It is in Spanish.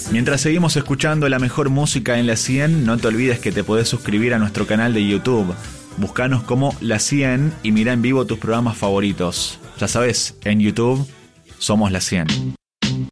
Mientras seguimos escuchando la mejor música en La 100, no te olvides que te podés suscribir a nuestro canal de YouTube. Búscanos como La 100 y mira en vivo tus programas favoritos. Ya sabes, en YouTube somos La 100.